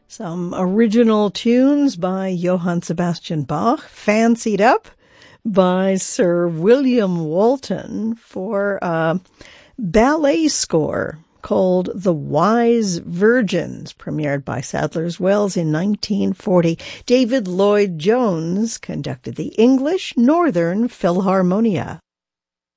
Some original tunes by Johann Sebastian Bach, fancied up by Sir William Walton for a ballet score called The Wise Virgins, premiered by Sadler's Wells in 1940. David Lloyd Jones conducted the English Northern Philharmonia.